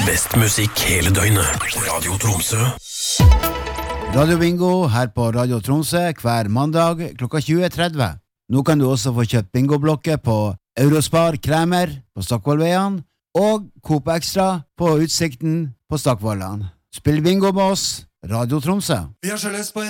Best musikk hele døgnet. Radio Tromsø. Radio Bingo her på Radio Tromsø hver mandag klokka 20.30. Nå kan du også få kjøpt bingoblokker på Eurospar Kremer på Stokkvollveien og Coop Extra på Utsikten på Stokkvollan. Spill bingo med oss, Radio Tromsø. Vi har så lyst på